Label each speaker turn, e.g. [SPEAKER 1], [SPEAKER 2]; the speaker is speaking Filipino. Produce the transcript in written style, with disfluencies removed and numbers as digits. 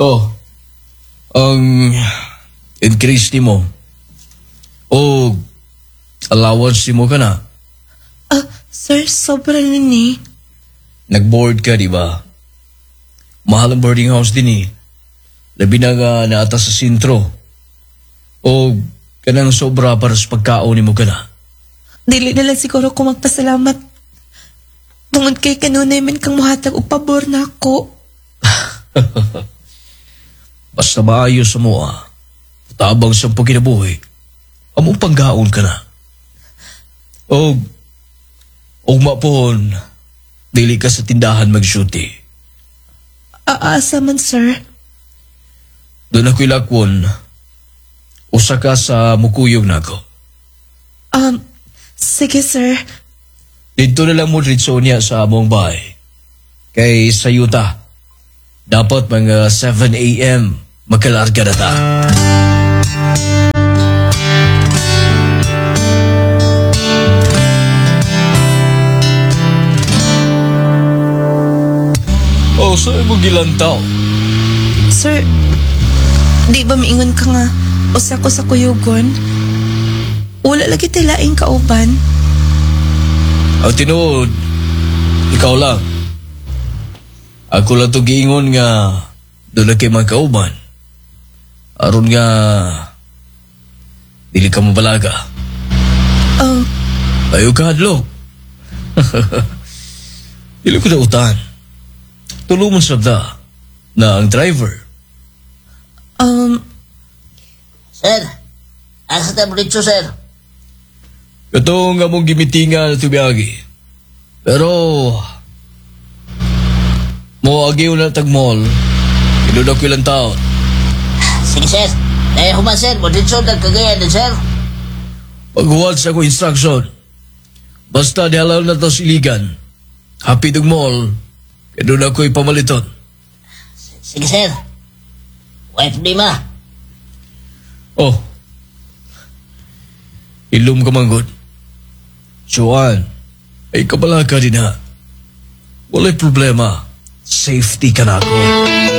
[SPEAKER 1] Oh, ang increase ni mo. O allowance ni mo ka na.
[SPEAKER 2] Sir, sobra na ni.
[SPEAKER 1] Nag-board ka, di ba? Mahal ang boarding house din eh. Labi na nga naata sa sintro. O kanang sobra para sa pagkaon ni mo ka na.
[SPEAKER 2] Dili na lang siguro ko magpasalamat. Tungod kay kanunay man kang muhatag og pabor na ako.
[SPEAKER 1] Basta maayos sa mo tabang sa pagkinabuhi. Among panggaon ka na. O mapon, dili ka sa tindahan mag-shooti.
[SPEAKER 2] Aasa man, sir.
[SPEAKER 1] Doon ako'y lakwon. Usa ka sa mukuyog na ako.
[SPEAKER 2] Sige, sir.
[SPEAKER 1] Dito na lang mo ritso niya sa among bahay. Kay sayuta. Dapat mga 7 a.m. magkalarga na ta. Saan mo gilantaw?
[SPEAKER 2] Sir, di ba miingon ka nga usa ko sa kuyugon? Wala lagi tilaing kauban.
[SPEAKER 1] Ang tinuod, ikaw lang. Ako lang to giingon nga doon na kay mga kauban. Aron nga dili ka mabalaga. Ayaw ka hadlok. Dili ko na utan. Tulungan sabda na ang driver.
[SPEAKER 3] Sir, asa tayo rin sir?
[SPEAKER 1] Ito nga mong gimitinga na tubiyagi. Pero, mo agiw na tag-mall, inunak ko ilang taon.
[SPEAKER 3] Sige sir, dahil human sir, mo din sir, nagkagayan din sir.
[SPEAKER 1] Paghuwad sa ko instruction, basta dialaw na to siligan, hapit ang mall, kaya doon ako'y pamaliton.
[SPEAKER 3] Sige sir, wife ni ma.
[SPEAKER 1] Oh, ilum ka manggod. Joan, ay kabala ka din ha. Wala'y problema. Safety ka na ako.